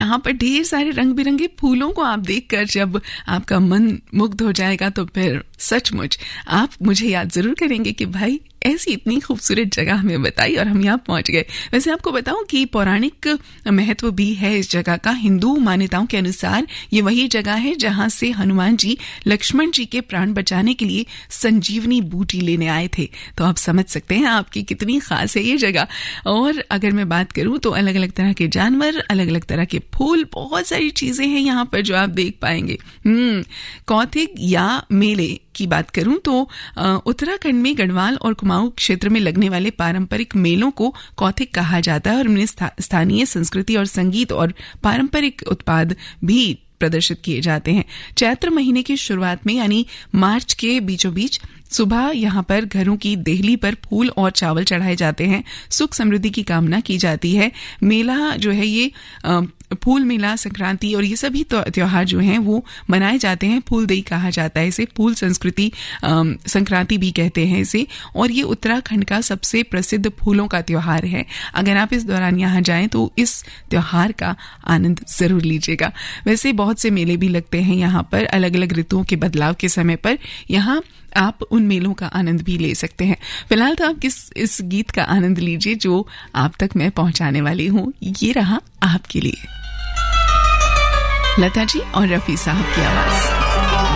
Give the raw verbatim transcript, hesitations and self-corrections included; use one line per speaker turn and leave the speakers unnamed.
यहाँ पर ढेर सारे रंग बिरंगे फूलों को आप देखकर जब आपका मन मुग्ध हो जाएगा तो फिर सचमुच आप मुझे याद जरूर करेंगे कि भाई ऐसी इतनी खूबसूरत जगह हमें बताई और हम यहाँ पहुंच गए। वैसे आपको बताऊं कि पौराणिक महत्व भी है इस जगह का। हिंदू मान्यताओं के अनुसार ये वही जगह है जहां से हनुमान जी लक्ष्मण जी के प्राण बचाने के लिए संजीवनी बूटी लेने आए थे। तो आप समझ सकते हैं आपकी कितनी खास है ये जगह। और अगर मैं बात करूं तो अलग अलग तरह के जानवर, अलग अलग तरह के फूल, बहुत सारी चीजें हैं यहाँ पर जो आप देख पाएंगे। हम्म कौथिग या मेले की बात करूं तो उत्तराखंड में गढ़वाल और कुमाऊं क्षेत्र में लगने वाले पारंपरिक मेलों को कौथिग कहा जाता है और इनमें स्थानीय संस्कृति और संगीत और पारंपरिक उत्पाद भी प्रदर्शित किए जाते हैं। चैत्र महीने की शुरुआत में यानी मार्च के बीचों बीच सुबह यहाँ पर घरों की देहली पर फूल और चावल चढ़ाए जाते हैं। सुख समृद्धि की कामना की जाती है। मेला जो है ये आ, फूल मेला, संक्रांति और ये सभी त्योहार जो हैं वो मनाए जाते हैं। फूलदेई कहा जाता है इसे, फूल संस्कृति संक्रांति भी कहते हैं इसे। और ये उत्तराखंड का सबसे प्रसिद्ध फूलों का त्योहार है। अगर आप इस दौरान यहाँ जाएं तो इस त्योहार का आनंद जरूर लीजिएगा। वैसे बहुत से मेले भी लगते हैं यहाँ पर अलग अलग ऋतुओं के बदलाव के समय पर। यहाँ आप उन मेलों का आनंद भी ले सकते हैं। फिलहाल तो आप किस इस गीत का आनंद लीजिए जो आप तक मैं पहुंचाने वाली हूँ। ये रहा आपके लिए लता जी और रफी साहब की आवाज।